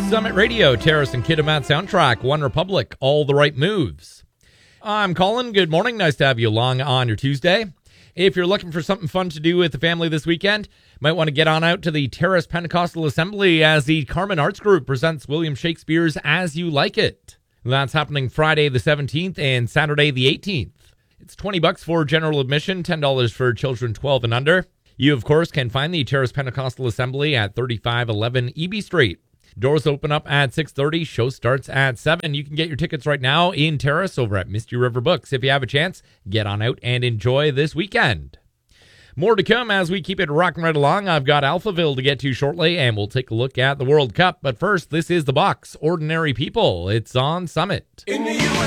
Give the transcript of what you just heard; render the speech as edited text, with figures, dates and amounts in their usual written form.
Summit Radio, Terrace and Kitimat soundtrack, One Republic, All the Right Moves. I'm Colin. Good morning. Nice to have you along on your Tuesday. If you're looking for something fun to do with the family this weekend, might want to get on out to the Terrace Pentecostal Assembly as the Carmen Arts Group presents William Shakespeare's As You Like It. That's happening Friday the 17th and Saturday the 18th. It's $20 for general admission, $10 for children 12 and under. You, of course, can find the Terrace Pentecostal Assembly at 3511 EB Street. Doors open up at 6:30. Show starts at 7. You can get your tickets right now in Terrace over at Misty River Books. If you have a chance, get on out and enjoy this weekend. More to come as we keep it rocking right along. I've got Alphaville to get to shortly, and we'll take a look at the World Cup. But first, this is The Box, Ordinary People. It's on Summit.